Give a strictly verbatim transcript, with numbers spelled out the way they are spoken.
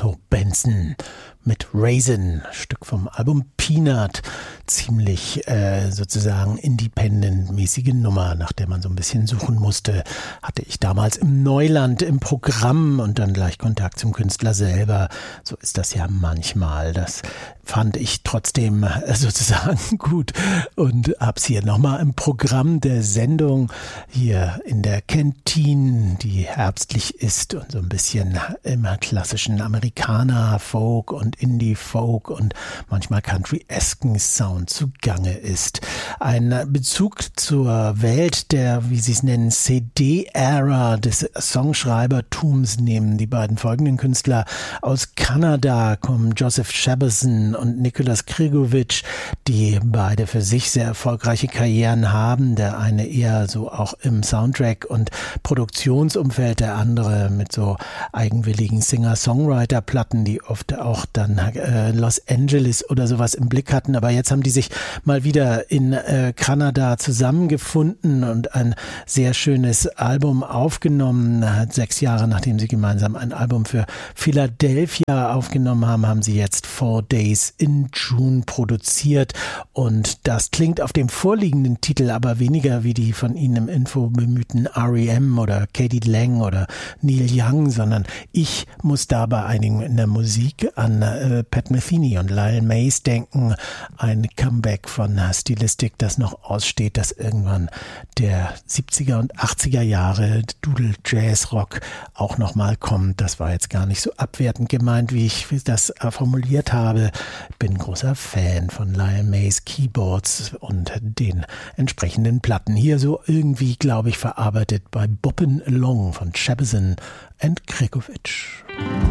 Otto Benson mit Raisin, Stück vom Album Peanut. Ziemlich äh, sozusagen independent-mäßige Nummer, nach der man so ein bisschen suchen musste. Hatte ich damals im Neuland im Programm und dann gleich Kontakt zum Künstler selber. So ist das ja manchmal. Das fand ich trotzdem sozusagen gut und hab's hier nochmal im Programm der Sendung hier in der Kantine, die herbstlich ist und so ein bisschen immer klassischen Amerikaner, Folk und Indie-Folk und manchmal Country-esken Sound zugange ist. Ein Bezug zur Welt der, wie sie es nennen, C D-Ära des Songschreibertums nehmen die beiden folgenden Künstler aus Kanada, kommen Joseph Shabason und Nicholas Krigovic, die beide für sich sehr erfolgreiche Karrieren haben. Der eine eher so auch im Soundtrack- und Produktionsumfeld, der andere mit so eigenwilligen Singer-Songwriter-Platten, die oft auch dann äh, Los Angeles oder sowas im Blick hatten. Aber jetzt haben die sich mal wieder in äh, Kanada zusammengefunden und ein sehr schönes Album aufgenommen. Sechs Jahre nachdem sie gemeinsam ein Album für Philadelphia aufgenommen haben, haben sie jetzt Four Days in June produziert. Und das klingt auf dem vorliegenden Titel aber weniger wie die von ihnen im Info bemühten R E M oder Katie Lang oder Neil Young, sondern ich muss da bei einigen in der Musik an äh, Pat Metheny und Lyle Mays denken. Ein Comeback von Stilistik, das noch aussteht, dass irgendwann der siebziger und achtziger Jahre Doodle Jazz Rock auch nochmal kommt. Das war jetzt gar nicht so abwertend gemeint, wie ich das formuliert habe. Bin großer Fan von Lyle Mays Keyboards und den entsprechenden Platten. Hier so irgendwie, glaube ich, verarbeitet bei Boppin' Along von Shabason and Krigovic.